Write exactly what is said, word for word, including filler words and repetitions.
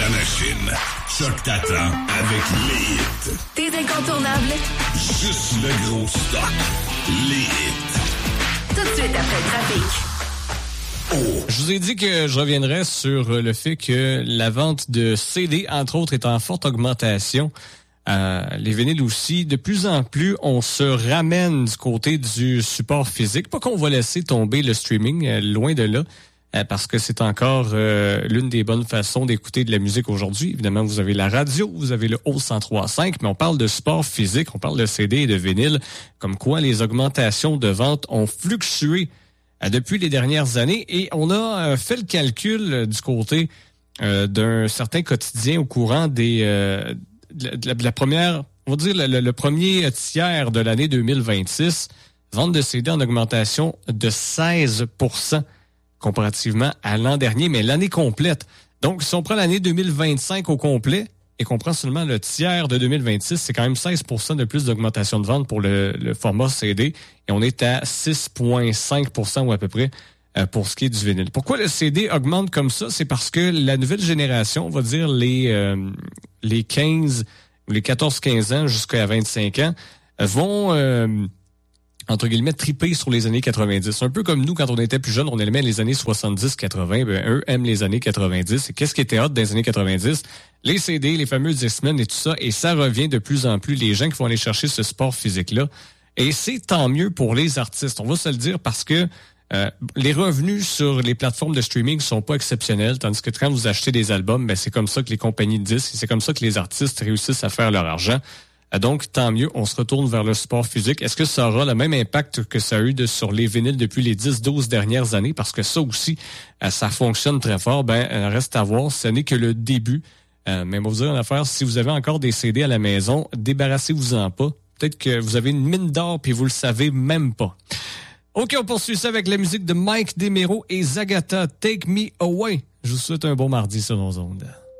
la machine. Choc t'attend avec les hits. T'es incontournable. Juste le gros stock. Les hits. Tout de suite après le trafic. Oh. Je vous ai dit que je reviendrais sur le fait que la vente de C D, entre autres, est en forte augmentation. Euh, les vinyles aussi. De plus en plus, on se ramène du côté du support physique. Pas qu'on va laisser tomber le streaming, euh, loin de là, euh, parce que c'est encore euh, l'une des bonnes façons d'écouter de la musique aujourd'hui. Évidemment, vous avez la radio, vous avez le haut cent trois virgule cinq, mais on parle de support physique, on parle de C D et de vinyle, comme quoi les augmentations de vente ont fluctué depuis les dernières années, et on a euh, fait le calcul euh, du côté euh, d'un certain quotidien au courant des euh, de, la, de la première, on va dire le, le, le premier tiers de l'année deux mille vingt-six, vente de C D en augmentation de seize pour cent comparativement à l'an dernier, mais l'année complète. Donc, si on prend l'année deux mille vingt-cinq au complet et qu'on prend seulement le tiers de deux mille vingt-six, c'est quand même seize pour cent de plus d'augmentation de vente pour le, le format C D. Et on est à six virgule cinq pour cent ou à peu près euh, pour ce qui est du vinyle. Pourquoi le C D augmente comme ça? C'est parce que la nouvelle génération, on va dire les, euh, les quinze ou les quatorze quinze ans jusqu'à vingt-cinq ans, vont... Euh, entre guillemets, triper sur les années quatre-vingt-dix. Un peu comme nous, quand on était plus jeunes, on aimait les années soixante-dix quatre-vingts. Ben, eux aiment les années quatre-vingt-dix. Et qu'est-ce qui était hot dans les années quatre-vingt-dix? Les C D, les fameux Discman et tout ça. Et ça revient de plus en plus. Les gens qui vont aller chercher ce sport physique-là. Et c'est tant mieux pour les artistes. On va se le dire parce que euh, les revenus sur les plateformes de streaming sont pas exceptionnels. Tandis que quand vous achetez des albums, ben, c'est comme ça que les compagnies de disques, c'est comme ça que les artistes réussissent à faire leur argent. Donc, tant mieux, on se retourne vers le support physique. Est-ce que ça aura le même impact que ça a eu de, sur les vinyles depuis les dix douze dernières années? Parce que ça aussi, ça fonctionne très fort. Ben, reste à voir, ce n'est que le début. Euh, mais moi, vous dire une affaire, si vous avez encore des C D à la maison, débarrassez-vous-en pas. Peut-être que vous avez une mine d'or puis vous le savez même pas. OK, on poursuit ça avec la musique de Mike DeMero et Zagata, Take Me Away. Je vous souhaite un bon mardi sur nos ondes.